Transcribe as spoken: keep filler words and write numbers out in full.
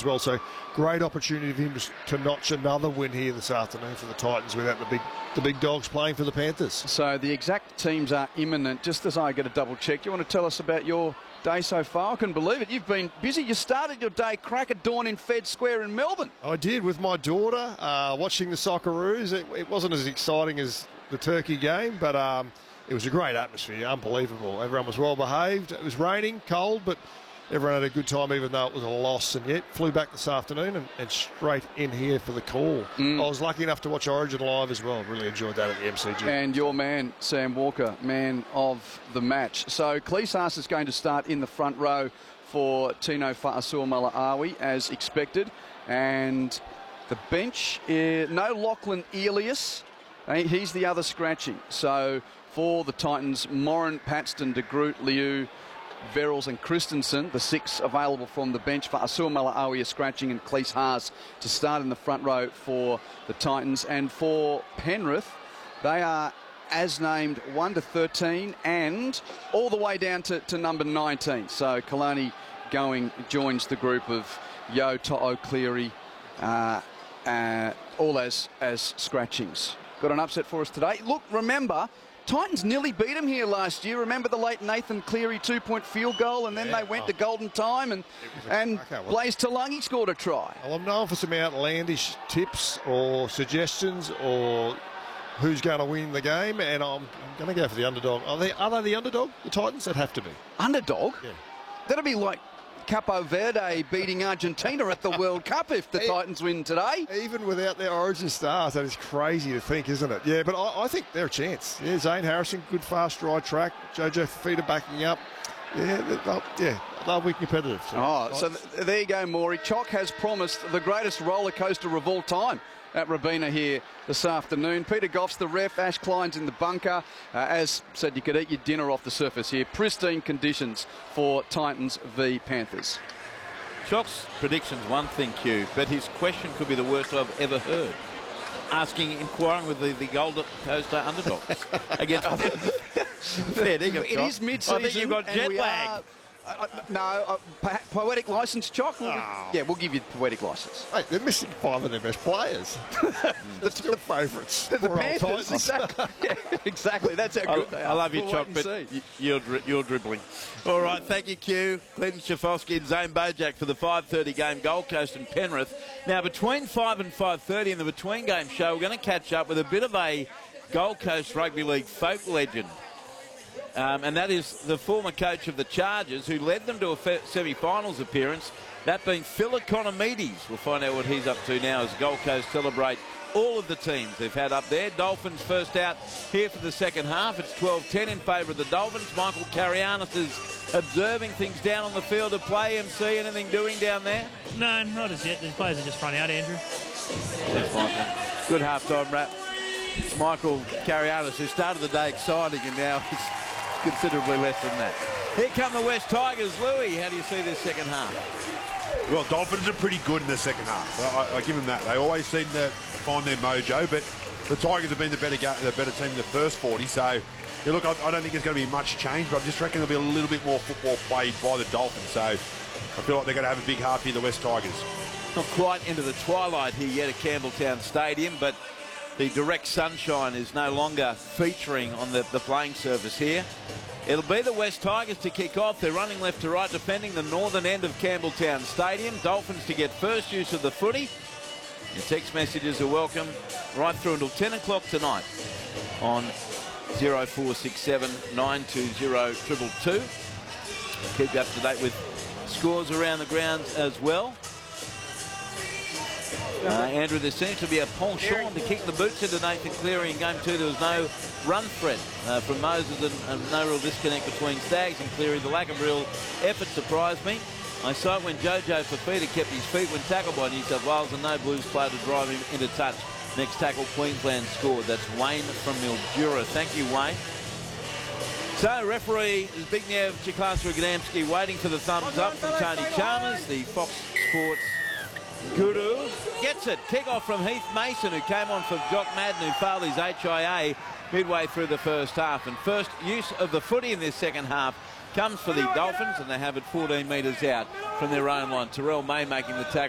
as well. So great opportunity for him to notch another win here this afternoon for the Titans without the big the big dogs playing for the Panthers. So the exact teams are imminent. Just as I get a double check, do you want to tell us about your day so far? I couldn't believe it. You've been busy. You started your day crack at dawn in Fed Square in Melbourne. I did, with my daughter, uh, watching the Socceroos. It, it wasn't as exciting as the Turkey game, but um, it was a great atmosphere, unbelievable. Everyone was well behaved. It was raining, cold, but everyone had a good time, even though it was a loss. And yet, flew back this afternoon and, and straight in here for the call. Mm. I was lucky enough to watch Origin live as well. Really enjoyed that at the M C G. And your man, Sam Walker, man of the match. So Cleese is going to start in the front row for Tino Fa'asuamaleaui, as expected. And the bench, uh, no Lachlan Elias. He's the other scratching. So for the Titans, Morin, Paxton, De Groot, Liu, Verrills and Christensen, the six available from the bench. For Asuamaleaui is scratching, and Cleese Haas to start in the front row for the Titans. And for Penrith, they are as named one to thirteen and all the way down to, to number nineteen. So Kalani going joins the group of Yo, To'o, Cleary, uh, uh, all as, as scratchings. Got an upset for us today. Look, remember, Titans nearly beat him here last year. Remember the late Nathan Cleary two-point field goal, and then yeah, they went oh. to golden time, and and Blaze Talangi scored a try. Well, I'm known for some outlandish tips or suggestions or who's going to win the game, and I'm, I'm going to go for the underdog. Are they, are they the underdog, the Titans? That'd have to be. Underdog? Yeah. That'd be like Capo Verde beating Argentina at the World Cup if the Titans win today. Even without their origin stars, that is crazy to think, isn't it? Yeah, but I, I think they're a chance. Yeah, Zane Harrison, good fast stride track. Jojo Fifita backing up. Yeah, they'll, yeah, they'll be competitive. So. Oh, so th there you go, Maury. Chock has promised the greatest roller coaster of all time at Robina here this afternoon. Peter Goff's the ref, Ash Klein's in the bunker. Uh, as said, you could eat your dinner off the surface here. Pristine conditions for Titans v Panthers. Chock's prediction's one thing, Q, but his question could be the worst I've ever heard. Asking, inquiring with the, the Gold Coast underdogs against. Fair dinkum, it is mid-season. I think you've got jet lag. Are, uh, no, uh, poetic licence, Chock. We'll oh. Yeah, we'll give you poetic licence. Hey, they're missing five of their best players. They're still favourites. The, the Panthers, exactly. Yeah, exactly. That's how good I, they are. I love you, we'll Chock, but you're, you're dribbling. All right, thank you, Q. Clinton Schifowski and Zane Bojak for the five thirty game, Gold Coast and Penrith. Now, between five and five thirty in the Between Game show, we're going to catch up with a bit of a Gold Coast Rugby League folk legend. Um, and that is the former coach of the Chargers, who led them to a semi-finals appearance, that being Phil Economides. We'll find out what he's up to now as Gold Coast celebrate all of the teams they've had up there. Dolphins first out here for the second half. It's twelve ten in favour of the Dolphins. Michael Carianis is observing things down on the field of play. M C, anything doing down there? No, not as yet. The players are just run out, Andrew. Yes, Michael. Good half-time wrap. Michael Carianis, who started the day exciting and now is considerably less than that. Here come the West Tigers. Louis, how do you see this second half? Well, Dolphins are pretty good in the second half. I, I give them that. They always seem to find their mojo, but the Tigers have been the better, the better team in the first forty. So, yeah, look, I, I don't think there's going to be much change, but I just reckon there'll be a little bit more football played by the Dolphins. So, I feel like they're going to have a big half here, the West Tigers. Not quite into the twilight here yet at Campbelltown Stadium, but the direct sunshine is no longer featuring on the, the playing surface here. It'll be the West Tigers to kick off. They're running left to right, defending the northern end of Campbelltown Stadium. Dolphins to get first use of the footy. Your text messages are welcome right through until ten o'clock tonight on zero four six seven, nine two zero, two two two. Keep you up to date with scores around the ground as well. Uh, Andrew, there seems to be a penchant to kick the boots into Nathan Cleary in game two. There was no run threat uh, from Moses and, and no real disconnect between Staggs and Cleary. The lack of real effort surprised me. I saw it when Jojo Fifita kept his feet when tackled by New South Wales and no Blues player to drive him into touch. Next tackle, Queensland scored. That's Wayne from Mildura. Thank you, Wayne. So, referee Zbigniew Chiklastra-Gadamski waiting for the thumbs up from Tony Chalmers, the Fox Sports guru. Gets it. Kick-off from Heath Mason, who came on for Jock Madden, who failed his H I A midway through the first half. And first use of the footy in this second half comes for the Dolphins, and they have it fourteen metres out from their own line. Terrell May making the tackle.